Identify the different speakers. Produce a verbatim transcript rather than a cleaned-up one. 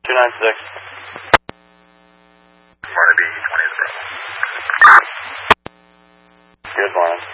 Speaker 1: two nine six.
Speaker 2: Florida B twenty.
Speaker 1: Good morning.